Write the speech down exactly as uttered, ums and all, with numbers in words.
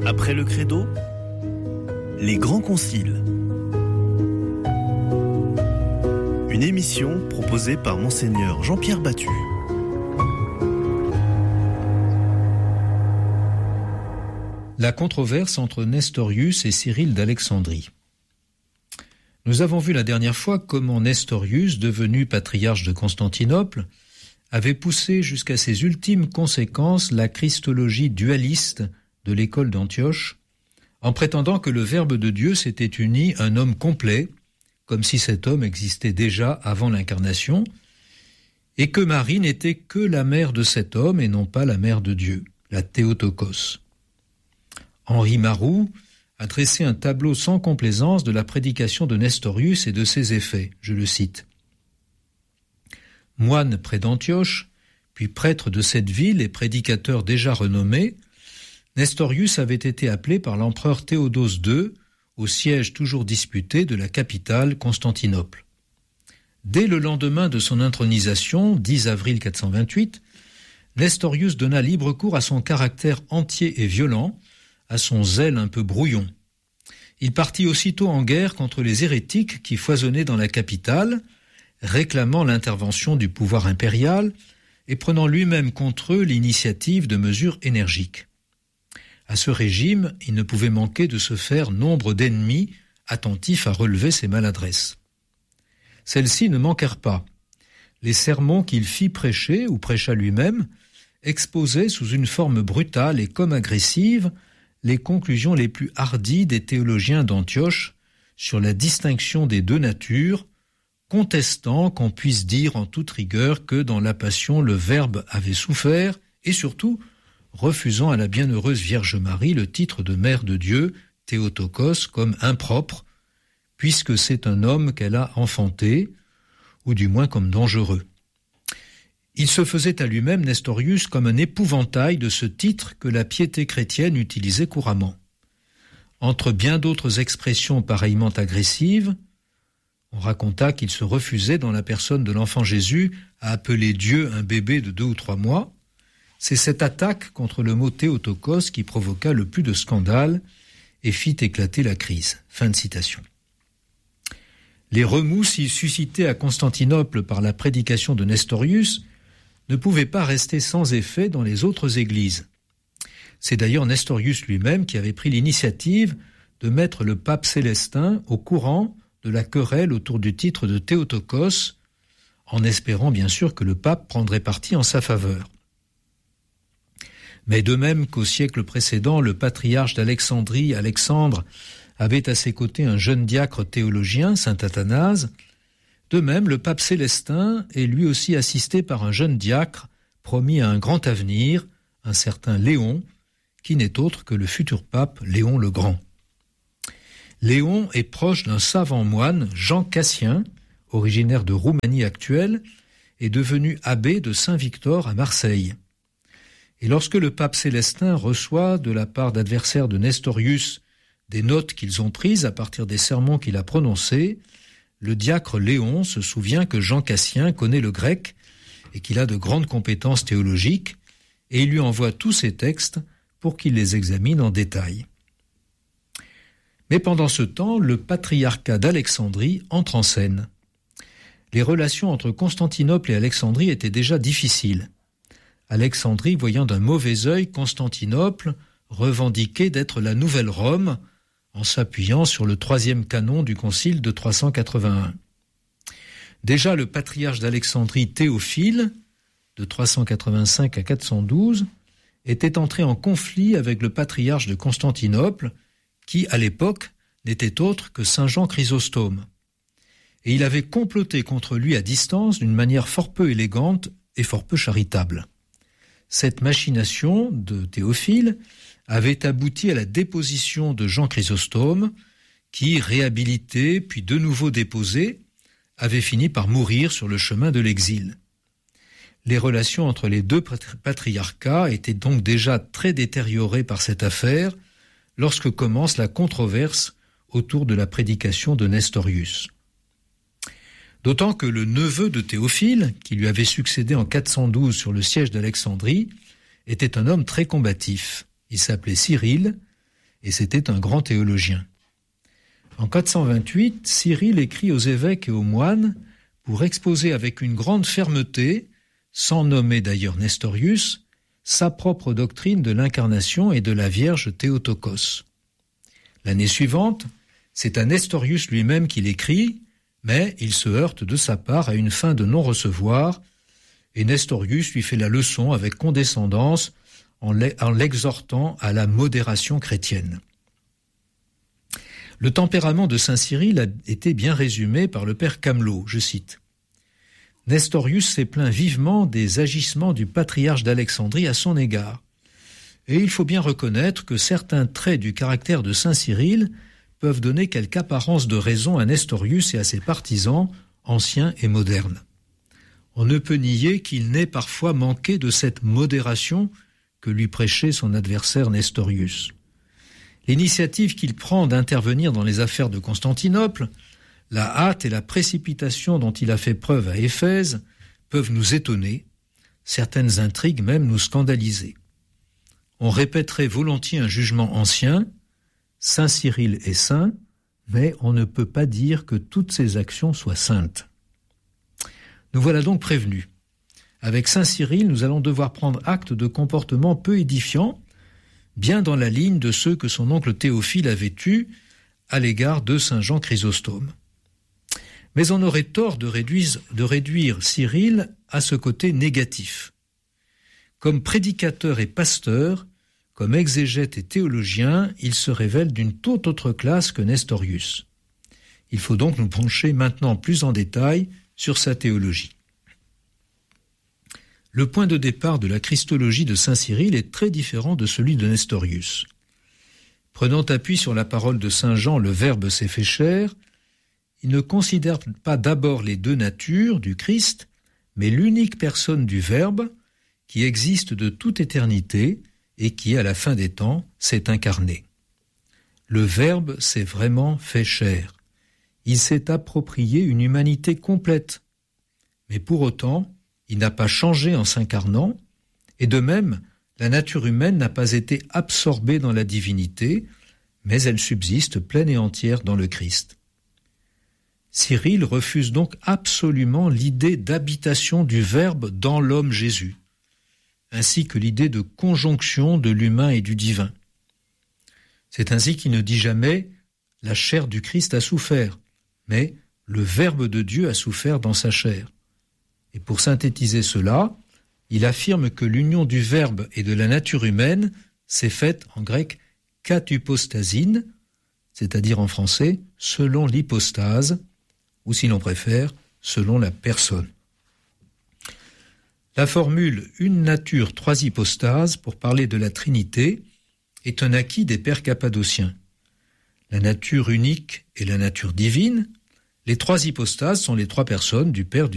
Après le credo, les grands conciles. Une émission proposée par Monseigneur Jean-Pierre Battu. La controverse entre Nestorius et Cyril d'Alexandrie. Nous avons vu la dernière fois comment Nestorius, devenu patriarche de Constantinople, avait poussé jusqu'à ses ultimes conséquences la christologie dualiste de l'école d'Antioche, en prétendant que le Verbe de Dieu s'était uni un homme complet, comme si cet homme existait déjà avant l'incarnation, et que Marie n'était que la mère de cet homme et non pas la mère de Dieu, la Théotokos. Henri Marroux a dressé un tableau sans complaisance de la prédication de Nestorius et de ses effets. Je le cite. Moine près d'Antioche, puis prêtre de cette ville et prédicateur déjà renommé, Nestorius avait été appelé par l'empereur Théodose deux au siège toujours disputé de la capitale Constantinople. Dès le lendemain de son intronisation, dix avril quatre cent vingt-huit, Nestorius donna libre cours à son caractère entier et violent, à son zèle un peu brouillon. Il partit aussitôt en guerre contre les hérétiques qui foisonnaient dans la capitale, réclamant l'intervention du pouvoir impérial et prenant lui-même contre eux l'initiative de mesures énergiques. À ce régime, il ne pouvait manquer de se faire nombre d'ennemis attentifs à relever ses maladresses. Celles-ci ne manquèrent pas. Les sermons qu'il fit prêcher ou prêcha lui-même exposaient sous une forme brutale et comme agressive les conclusions les plus hardies des théologiens d'Antioche sur la distinction des deux natures, contestant qu'on puisse dire en toute rigueur que dans la Passion le Verbe avait souffert et surtout refusant à la bienheureuse Vierge Marie le titre de Mère de Dieu, Théotokos, comme impropre, puisque c'est un homme qu'elle a enfanté, ou du moins comme dangereux. Il se faisait à lui-même, Nestorius, comme un épouvantail de ce titre que la piété chrétienne utilisait couramment. Entre bien d'autres expressions pareillement agressives, on raconta qu'il se refusait dans la personne de l'enfant Jésus à appeler Dieu un bébé de deux ou trois mois. C'est cette attaque contre le mot Théotokos qui provoqua le plus de scandale et fit éclater la crise. Fin de citation. Les remous si suscités à Constantinople par la prédication de Nestorius ne pouvaient pas rester sans effet dans les autres églises. C'est d'ailleurs Nestorius lui-même qui avait pris l'initiative de mettre le pape Célestin au courant de la querelle autour du titre de Théotokos, en espérant bien sûr que le pape prendrait parti en sa faveur. Mais de même qu'au siècle précédent, le patriarche d'Alexandrie, Alexandre, avait à ses côtés un jeune diacre théologien, saint Athanase, de même le pape Célestin est lui aussi assisté par un jeune diacre promis à un grand avenir, un certain Léon, qui n'est autre que le futur pape Léon le Grand. Léon est proche d'un savant moine, Jean Cassien, originaire de Roumanie actuelle, et devenu abbé de Saint-Victor à Marseille. Et lorsque le pape Célestin reçoit de la part d'adversaires de Nestorius des notes qu'ils ont prises à partir des sermons qu'il a prononcés, le diacre Léon se souvient que Jean Cassien connaît le grec et qu'il a de grandes compétences théologiques, et il lui envoie tous ses textes pour qu'il les examine en détail. Mais pendant ce temps, le patriarcat d'Alexandrie entre en scène. Les relations entre Constantinople et Alexandrie étaient déjà difficiles. Alexandrie, voyant d'un mauvais œil Constantinople, revendiquait d'être la nouvelle Rome, en s'appuyant sur le troisième canon du concile de trois cent quatre-vingt-un. Déjà le patriarche d'Alexandrie Théophile, de trois cent quatre-vingt-cinq à quatre cent douze, était entré en conflit avec le patriarche de Constantinople, qui, à l'époque, n'était autre que saint Jean Chrysostome. Et il avait comploté contre lui à distance d'une manière fort peu élégante et fort peu charitable. Cette machination de Théophile avait abouti à la déposition de Jean Chrysostome, qui, réhabilité puis de nouveau déposé, avait fini par mourir sur le chemin de l'exil. Les relations entre les deux patriarcats étaient donc déjà très détériorées par cette affaire lorsque commence la controverse autour de la prédication de Nestorius. D'autant que le neveu de Théophile, qui lui avait succédé en quatre cent douze sur le siège d'Alexandrie, était un homme très combatif. Il s'appelait Cyril, et c'était un grand théologien. En quatre cent vingt-huit, Cyril écrit aux évêques et aux moines pour exposer avec une grande fermeté, sans nommer d'ailleurs Nestorius, sa propre doctrine de l'incarnation et de la Vierge Théotokos. L'année suivante, c'est à Nestorius lui-même qu'il écrit, mais il se heurte de sa part à une fin de non-recevoir, et Nestorius lui fait la leçon avec condescendance en l'exhortant à la modération chrétienne. Le tempérament de saint Cyril a été bien résumé par le père Camelot, je cite. « Nestorius s'est plaint vivement des agissements du patriarche d'Alexandrie à son égard, et il faut bien reconnaître que certains traits du caractère de saint Cyril peuvent donner quelque apparence de raison à Nestorius et à ses partisans, anciens et modernes. On ne peut nier qu'il n'ait parfois manqué de cette modération que lui prêchait son adversaire Nestorius. L'initiative qu'il prend d'intervenir dans les affaires de Constantinople, la hâte et la précipitation dont il a fait preuve à Éphèse peuvent nous étonner, certaines intrigues même nous scandaliser. On répéterait volontiers un jugement ancien, saint Cyril est saint, mais on ne peut pas dire que toutes ses actions soient saintes. Nous voilà donc prévenus. Avec saint Cyril, nous allons devoir prendre acte de comportements peu édifiants, bien dans la ligne de ceux que son oncle Théophile avait eus à l'égard de saint Jean Chrysostome. Mais on aurait tort de réduire, de réduire Cyril à ce côté négatif. Comme prédicateur et pasteur, comme exégète et théologien, il se révèle d'une toute autre classe que Nestorius. Il faut donc nous pencher maintenant plus en détail sur sa théologie. Le point de départ de la christologie de saint Cyril est très différent de celui de Nestorius. Prenant appui sur la parole de saint Jean, le Verbe s'est fait chair, il ne considère pas d'abord les deux natures du Christ, mais l'unique personne du Verbe qui existe de toute éternité et qui, à la fin des temps, s'est incarné. Le Verbe s'est vraiment fait chair. Il s'est approprié une humanité complète. Mais pour autant, il n'a pas changé en s'incarnant, et de même, la nature humaine n'a pas été absorbée dans la divinité, mais elle subsiste pleine et entière dans le Christ. Cyril refuse donc absolument l'idée d'habitation du Verbe dans l'homme Jésus, ainsi que l'idée de conjonction de l'humain et du divin. C'est ainsi qu'il ne dit jamais « la chair du Christ a souffert », mais « le Verbe de Dieu a souffert dans sa chair ». Et pour synthétiser cela, il affirme que l'union du Verbe et de la nature humaine s'est faite en grec « katupostasine », c'est-à-dire en français « selon l'hypostase », ou si l'on préfère, selon la personne. La formule « une nature, trois hypostases » pour parler de la Trinité est un acquis des pères cappadociens. La nature unique est la nature divine, les trois hypostases sont les trois personnes du Père, du